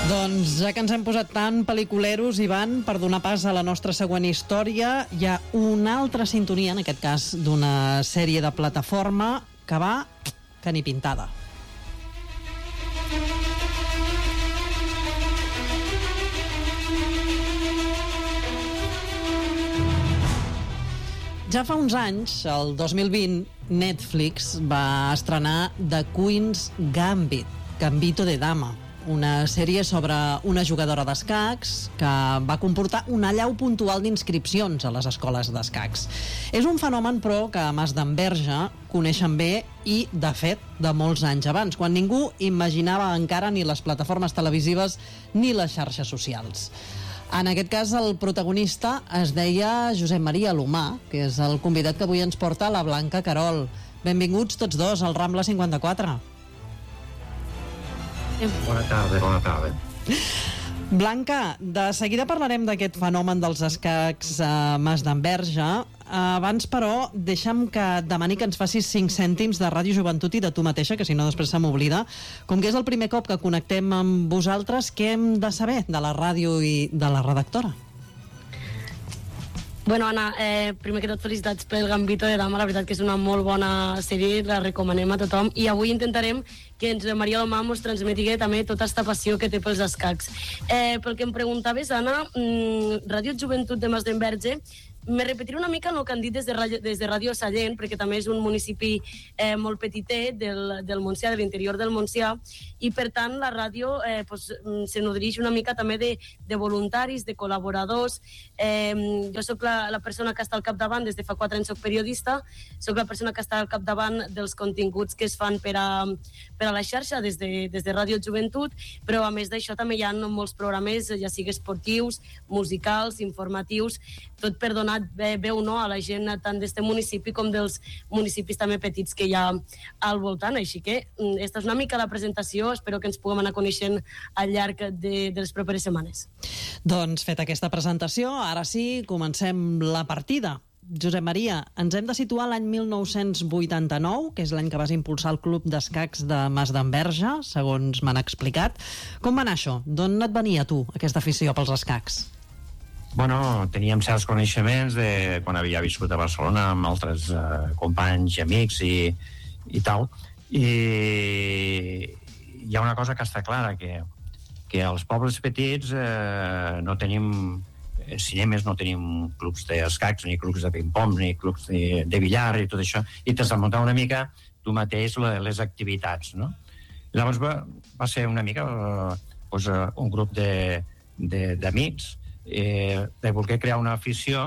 Doncs ja que ens hem posat tan pel·liculeros, Ivan, per donar pas a la nostra següent història, hi ha una altra sintonia, en aquest cas d'una sèrie de plataforma, que va que ni pintada. Ja fa uns anys, el 2020, Netflix va estrenar The Queen's Gambit, Gambito de Dama, una sèrie sobre una jugadora d'escacs que va comportar un allau puntual d'inscripcions a les escoles d'escacs. És un fenomen, però, que a Mas d'Enverge coneixen bé i, de fet, de molts anys abans, quan ningú imaginava encara ni les plataformes televisives ni les xarxes socials. En aquest cas, el protagonista es deia Josep Maria Alomar, que és el convidat que avui ens porta la Blanca Querol. Benvinguts tots dos al Rambla 54. Bona tarda. Blanca, de seguida parlarem d'aquest fenomen dels escacs a Mas d'Enverge. Abans, però, deixa'm que et demani que ens facis 5 cèntims de Ràdio Joventut i de tu mateixa, que si no després se m'oblida. Com que és el primer cop que connectem amb vosaltres, què hem de saber de la ràdio i de la redactora? Bueno, Anna, primer que tot felicitats pel Gambito de Dama, la veritat que és una molt bona sèrie, la recomanem a tothom, i avui intentarem que ens Maria Alomar ens transmeti també tota aquesta passió que té pels escacs. Pel que em preguntaves, Anna, Ràdio Joventut de Mas d'Enverge, me repetiré una mica el que han dit des de Ràdio Sallent, perquè també és un municipi molt petitet del Montsià, de l'interior del Montsià, i per tant la ràdio se nodreix una mica també de voluntaris, de col·laboradors. Jo sóc la persona que està al capdavant, des de fa 4 anys soc periodista, sóc la persona que està al capdavant dels continguts que es fan per a la xarxa des de Ràdio Joventut, però a més d'això també hi ha molts programes, ja sigui esportius, musicals, informatius, tot per donar veu a la gent tant d'este municipi com dels municipis també petits que hi ha al voltant. Així que esta és una mica la presentació, espero que ens puguem anar coneixent al llarg de les properes setmanes. Doncs feta aquesta presentació, ara sí, comencem la partida. Josep Maria, ens hem de situar l'any 1989, que és l'any que vas impulsar el Club d'Escacs de Mas d'Enverge, segons m'han explicat. Com va anar això? D'on et venia, tu, aquesta afició pels escacs? Bueno, teníem certs coneixements de quan havia viscut a Barcelona amb altres companys i amics i tal, i hi ha una cosa que està clara, que als pobles petits no tenim cinemes, no tenim clubs d'escacs, ni clubs de ping-pong, ni clubs de billar i tot això, i t'has de muntar una mica tu mateix les activitats, no? Llavors va ser una mica un grup d'amics de voler crear una afició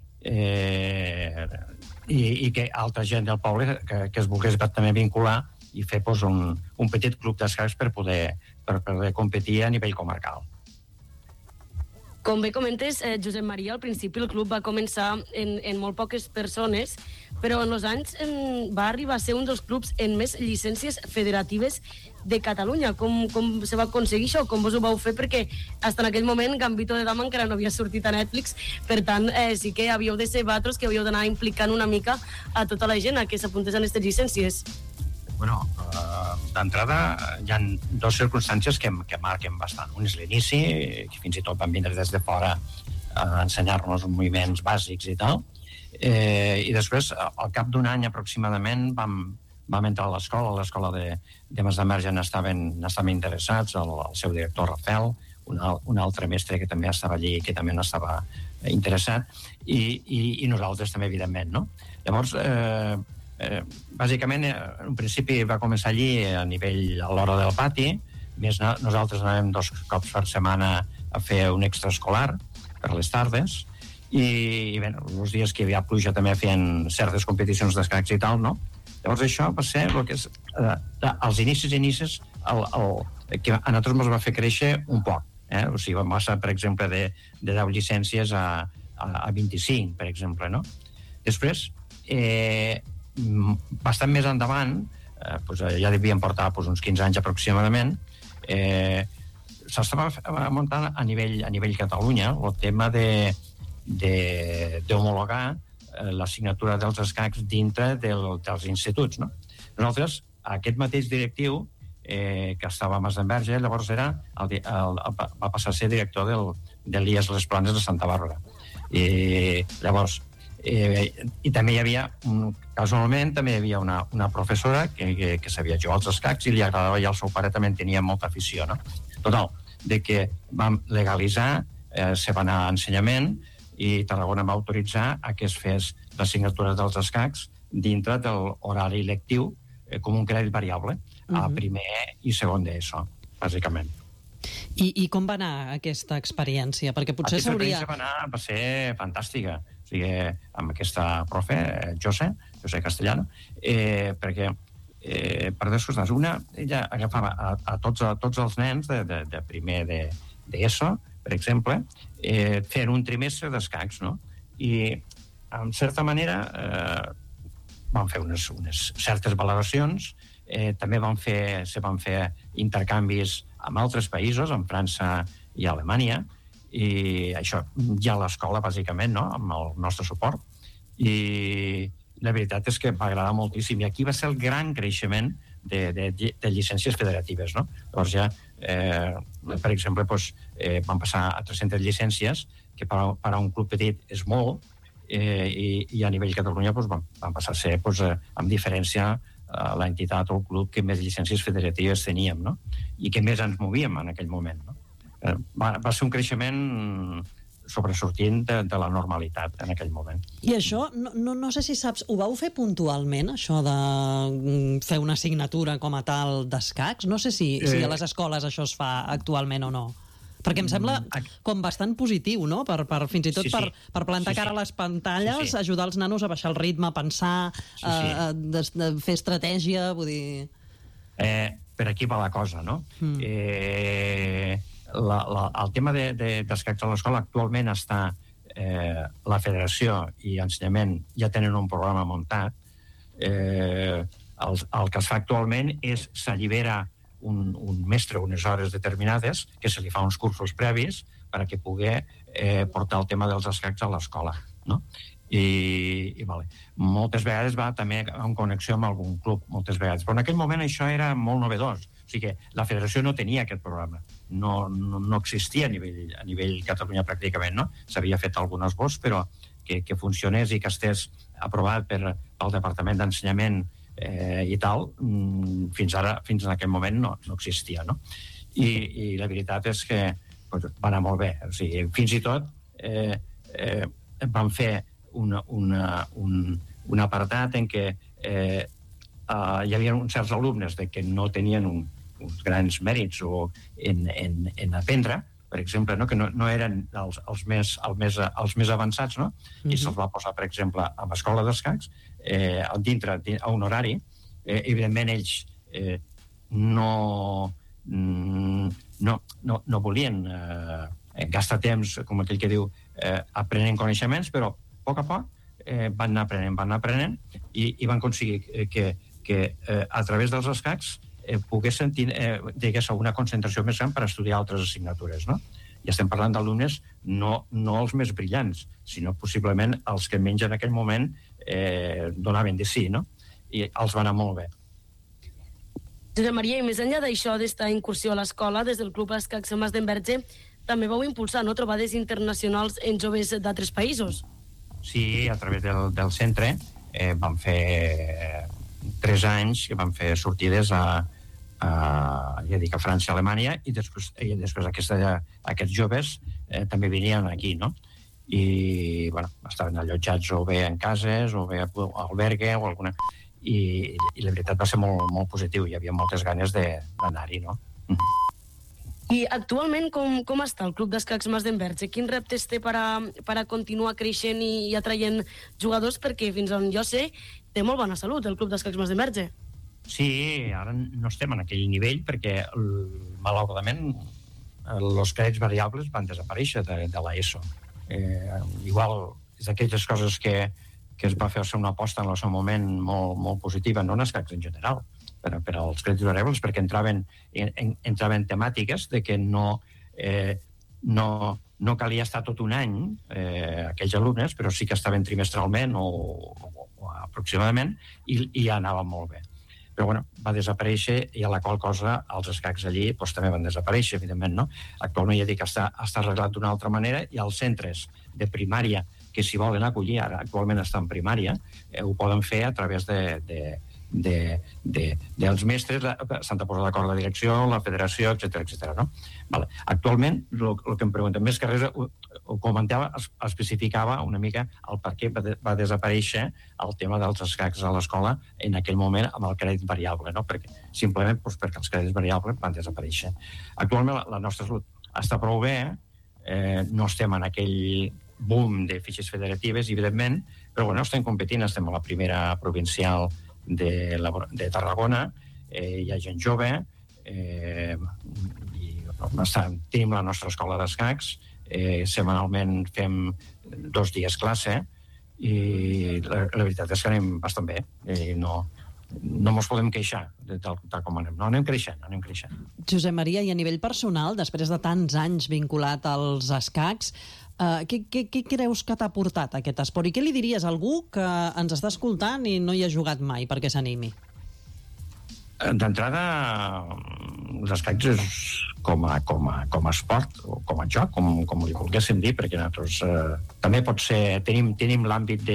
i que altra gent del poble que es volgués també vincular i fer un petit club d'escacs per poder competir a nivell comarcal. Com bé comentes, Josep Maria, al principi el club va començar en molt poques persones, però en els anys va arribar a ser un dels clubs amb més llicències federatives de Catalunya. Com se va aconseguir això? Com vos ho vau fer? Perquè fins en aquell moment Gambito de Dama encara no havia sortit a Netflix, per tant sí que havíeu de ser vosaltres que havíeu d'anar implicant una mica a tota la gent a que s'apuntés a aquestes llicències. Bueno, d'entrada hi ha 2 circumstàncies que marquen bastant. Un és l'inici, que fins i tot van vindre des de fora a ensenyar-nos moviments bàsics i tal, i després, al cap d'un any aproximadament, vam entrar a l'escola de Mas d'Enverge n'estaven interessats, el seu director Rafael, un altre mestre que també estava allí, que també n'estava interessat, i nosaltres també, evidentment, no? Llavors, bàsicament, en principi va començar allí a l'hora del pati, més nosaltres anàvem 2 cops per setmana a fer un extraescolar per les tardes, i bé, els dies que hi havia pluja també feien certes competicions d'escacs i tal, no? Llavors això va ser el que és als inicis que a nosaltres ens va fer créixer un poc, o sigui, vam passar, per exemple, de 10 llicències a 25, per exemple, no? Després, bastant més endavant, ja devíem portar uns 15 anys aproximadament, s'estava muntant a nivell Catalunya el tema d'homologar l'assignatura dels escacs dintre dels instituts, no? Nosaltres, aquest mateix directiu que estava a Masdenverge, llavors va passar a ser director de l'IES Les Planes de Santa Bàrbara. I llavors, i també hi havia, casualment, també hi havia una professora que sabia jugar als escacs i li agradava, i el seu pare també en tenia molta afició, no? Total, de que vam legalitzar, se va anar a ensenyament, i Tarragona va autoritzar a que es fes l'assignatura dels escacs dintre de l'horari lectiu com un crèdit variable a primer i segon d'ESO, bàsicament. I com va anar aquesta experiència? Perquè potser s'hauria... Va ser fantàstica. O sigui, amb aquesta profe, José Castellano, perquè per dues coses. Una, ella agafava a tots els nens de primer d'ESO, per exemple, fent un trimestre d'escacs, no? I, en certa manera, van fer unes certes valoracions, també se van fer intercanvis amb altres països, amb França i Alemanya, i això ja a l'escola, bàsicament, no? Amb el nostre suport. I la veritat és que va agradar moltíssim. I aquí va ser el gran creixement de llicències federatives, no? Llavors ja, per exemple, van passar a 300 llicències, que per a un club petit és molt, i a nivell Catalunya van passar a ser, amb diferència, l'entitat o el club que més llicències federatives teníem, no? I que més ens movíem en aquell moment, no? Va ser un creixement sobresortint de la normalitat en aquell moment. I això, no sé si saps, ho vau fer puntualment, això de fer una assignatura com a tal d'escacs? No sé si a les escoles això es fa actualment o no. Perquè em sembla com bastant positiu, no? Fins i tot per plantar cara a les pantalles, ajudar els nanos a baixar el ritme, a pensar, a fer estratègia, vull dir... Per aquí va la cosa, no? El tema d'escacs a l'escola actualment està... La federació i ensenyament ja tenen un programa muntat. El que es fa actualment és s'allibera un mestre unes hores determinades, que se li fa uns cursos previs perquè pugui portar el tema dels escacs a l'escola, no? I moltes vegades va també en connexió amb algun club, moltes vegades. Però en aquell moment això era molt novedós. O sigui que la federació no tenia aquest programa. No existia a nivell Catalunya pràcticament, no? S'havia fet algun esbós, però que funcionés i que estés aprovat pel Departament d'Ensenyament i tal, fins en aquell moment no existia, no? I la veritat és que va anar molt bé. O sigui, fins i tot van fer un apartat en què hi havia uns certs alumnes que no tenien uns grans mèrits en aprendre, per exemple, que no eren els més avançats, no? I se'ls va posar, per exemple, a l'escola d'escacs, dintre a un horari. Evidentment, ells no volien gastar temps, com aquell que diu, aprenent coneixements, però a poc van anar aprenent i van aconseguir que a través dels escacs poguessin digués una concentració més gran per estudiar altres assignatures, no? I estem parlant d'alumnes no els més brillants, sinó possiblement els que menys en aquell moment donaven de sí, no? I els va anar molt bé. Josep Maria, i més enllà d'això, d'esta incursió a l'escola, des del Club Escacs Masdenverge, també vau impulsar trobades internacionals en joves d'altres països. Sí, a través del centre vam fer 3 anys que vam fer sortides a França i Alemanya, i després aquests joves també venien aquí, no? I estaven allotjats o bé en cases o bé a albergue o alguna... I la veritat va ser molt, molt positiu. Hi havia moltes ganes d'anar-hi, no? I actualment com està el Club d'Escacs Masdenverge? Quins reptes té per a continuar creixent i atraient jugadors? Perquè fins on jo sé té molt bona salut el Club d'Escacs Masdenverge. Sí, ara no estem en aquell nivell perquè malauradament els crèdits variables van desaparèixer de l'ESO. Igual és d'aquelles coses que es va fer-se una aposta en el seu moment molt, molt positiva, no en escacs en general, per als crèdits variables, perquè entraven temàtiques de que no calia estar tot un any aquells alumnes, però sí que estaven trimestralment o aproximadament, i ja anava molt bé. però bueno, va desaparèixer i a la qual cosa els escacs allí també van desaparèixer, evidentment, no? Actualment ja dic que està arreglat d'una altra manera i els centres de primària que s'hi volen acollir, ara actualment està en primària, ho poden fer a través dels mestres, s'han de posar d'acord la direcció, la federació, etc. No? Vale. Actualment, el que em preguntem més que res, ho comentava, especificava una mica el per què va desaparèixer el tema dels escacs a l'escola en aquell moment amb el crèdit variable, no? Simplement perquè els crèdits variables van desaparèixer. Actualment la nostra salut està prou bé, no estem en aquell boom de fitxes federatives, evidentment, però bueno, estem competint, estem a la primera provincial de Tarragona, hi ha gent jove, i tenim la nostra escola d'escacs, setmanalment fem 2 dies classe, i la veritat és que anem bastant bé, i no mos podem queixar tal com anem. No, anem creixent. Josep Maria, i a nivell personal, després de tants anys vinculat als escacs, què creus que t'ha portat aquest esport? I què li diries a algú que ens està escoltant i no hi ha jugat mai perquè s'animi? D'entrada, l'escacs és com a esport o com a joc, com li volguéssim dir, perquè nosaltres també pot ser, tenim l'àmbit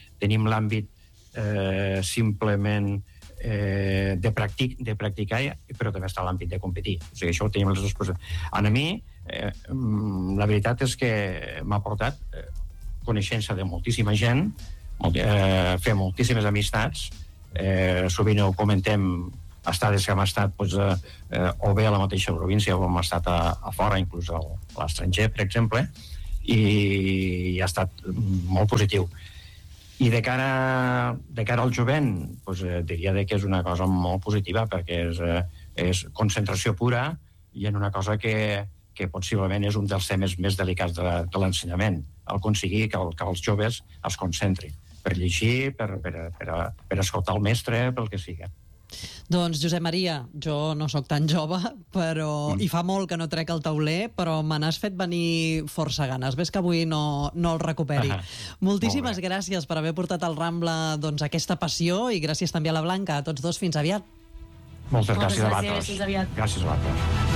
simplement de practicar, però també està l'àmbit de competir. O sigui, això ho tenim les dues coses. A mi, la veritat és que m'ha portat coneixença de moltíssima gent, fer moltíssimes amistats, sovint ho comentem, estades que hem estat o bé a la mateixa província o hem estat a fora, inclús a l'estranger, per exemple, i ha estat molt positiu. I de cara al jovent, diria que és una cosa molt positiva, perquè és concentració pura i en una cosa que possiblement és un dels temes més delicats de l'ensenyament, aconseguir que els joves es concentrin per llegir, per escoltar el mestre, pel que sigui. Doncs, Josep Maria, jo no sóc tan jove, però i fa molt que no trec el tauler, però me n'has fet venir força ganes. Ves que avui no el recuperi. Moltíssimes gràcies per haver portat al Rambla aquesta passió i gràcies també a la Blanca. A tots dos, fins aviat. Moltes gràcies a vosaltres. Fins aviat. Gràcies a vosaltres.